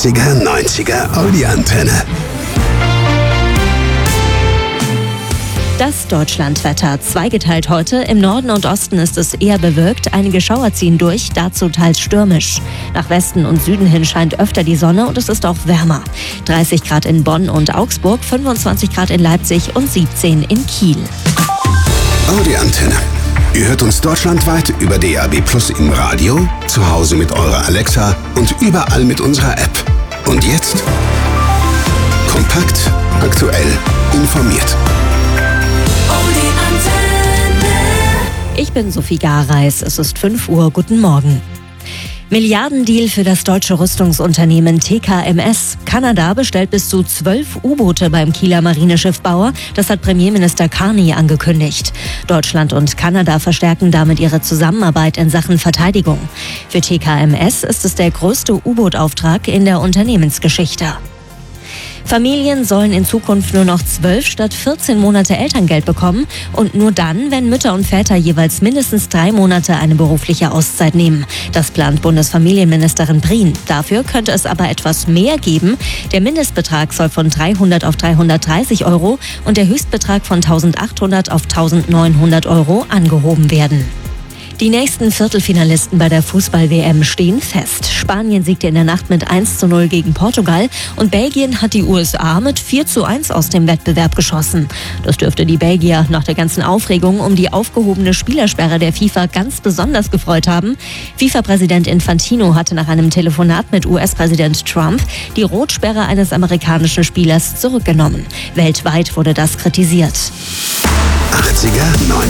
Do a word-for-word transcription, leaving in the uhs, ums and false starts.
achtziger, neunziger Audi-Antenne. Das Deutschlandwetter. Zweigeteilt heute. Im Norden und Osten ist es eher bewölkt. Einige Schauer ziehen durch, dazu teils stürmisch. Nach Westen und Süden hin scheint öfter die Sonne und es ist auch wärmer. dreißig Grad in Bonn und Augsburg, fünfundzwanzig Grad in Leipzig und siebzehn in Kiel. Audi-Antenne. Ihr hört uns deutschlandweit über D A B Plus im Radio, zu Hause mit eurer Alexa und überall mit unserer App. Und jetzt kompakt, aktuell, informiert. Ich bin Sophie Gareis. Es ist fünf Uhr. Guten Morgen. Milliardendeal für das deutsche Rüstungsunternehmen T K M S. Kanada bestellt bis zu zwölf U-Boote beim Kieler Marineschiffbauer. Das hat Premierminister Carney angekündigt. Deutschland und Kanada verstärken damit ihre Zusammenarbeit in Sachen Verteidigung. Für T K M S ist es der größte U-Boot-Auftrag in der Unternehmensgeschichte. Familien sollen in Zukunft nur noch zwölf statt vierzehn Monate Elterngeld bekommen und nur dann, wenn Mütter und Väter jeweils mindestens drei Monate eine berufliche Auszeit nehmen. Das plant Bundesfamilienministerin Prien. Dafür könnte es aber etwas mehr geben. Der Mindestbetrag soll von dreihundert auf dreihundertdreißig Euro und der Höchstbetrag von eintausendachthundert auf eintausendneunhundert Euro angehoben werden. Die nächsten Viertelfinalisten bei der Fußball-W M stehen fest. Spanien siegte in der Nacht mit eins zu null gegen Portugal und Belgien hat die U S A mit vier zu eins aus dem Wettbewerb geschossen. Das dürfte die Belgier nach der ganzen Aufregung um die aufgehobene Spielersperre der FIFA ganz besonders gefreut haben. FIFA-Präsident Infantino hatte nach einem Telefonat mit U S-Präsident Trump die Rotsperre eines amerikanischen Spielers zurückgenommen. Weltweit wurde das kritisiert. achtziger, neunziger